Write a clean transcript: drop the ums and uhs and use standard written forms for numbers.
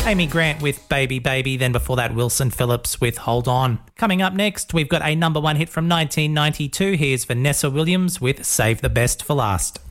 Amy Grant with Baby Baby, then before that Wilson Phillips with Hold On. Coming up next, we've got a number one hit from 1992. Here's Vanessa Williams with Save the Best for Last.